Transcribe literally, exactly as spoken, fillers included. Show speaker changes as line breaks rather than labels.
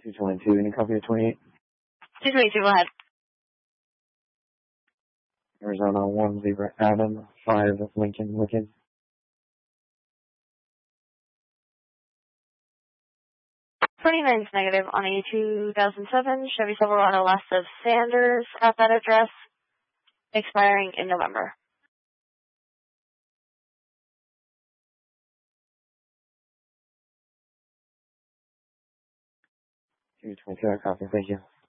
two twenty-two, any copy of twenty-eight?
two twenty-two, go ahead.
Arizona one Zebra Adam, five Lincoln Lincoln.
twenty-nine is negative on a two thousand seven Chevy Silverado last of Sanders at that address, expiring in November.
two twenty-two, copy, thank you.